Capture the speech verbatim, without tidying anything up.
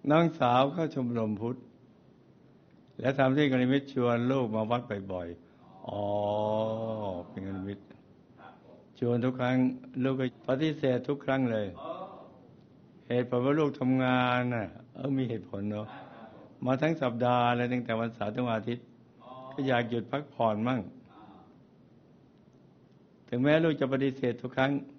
น้องสาวเข้าชมรมพุทธและทำที่กนิมิตชวนลูกมาวัดบ่อยๆอ๋อเป็นกนิมิตชวนทุกครั้งลูกก็ปฏิเสธทุกครั้งเลยเหตุผลว่าลูกทำงานน่ะเออมีเหตุผลเนาะมาทั้งสัปดาห์เลยตั้งแต่วันเสาร์ถึงวันอาทิตย์ก็อยากหยุดพักผ่อนมั่งถึงแม้ลูกจะปฏิเสธทุกครั้ง